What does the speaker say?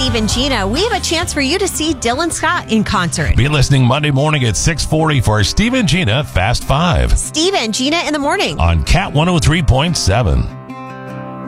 Steve and Gina, we have a chance for you to see Dylan Scott in concert. Be listening Monday morning at 6:40 for Steve and Gina Fast 5 Steve and Gina in the morning on Cat 103.7.